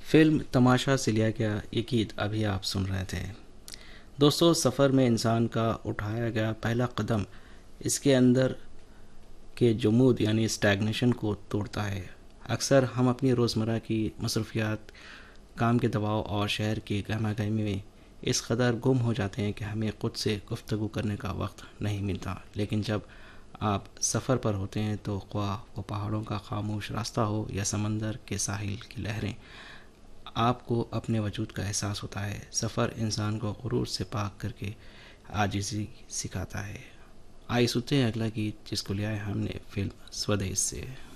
Film तमाशा से लिया गया ये गीत अभी आप सुन रहे थे। दोस्तों, सफ़र में इंसान का उठाया गया पहला कदम इसके अंदर के जुमूद यानी स्टैग्नेशन को तोड़ता है। अक्सर हम अपनी रोज़मर्रा की मसरूफियात, काम के दबाव और शहर की गहमागहमी में इस कदर गुम हो जाते हैं कि हमें खुद से गुफ्तगू करने का वक्त नहीं मिलता। लेकिन जब आप सफ़र पर होते हैं तो ख्वाह वो पहाड़ों का खामोश रास्ता हो या समंदर के साहिल की लहरें, आपको अपने वजूद का एहसास होता है। सफ़र इंसान को गुरूर से पाक करके आजिज़ी सिखाता है। आइए सुनते हैं अगला गीत जिसको लिया है हमने फिल्म स्वदेश से।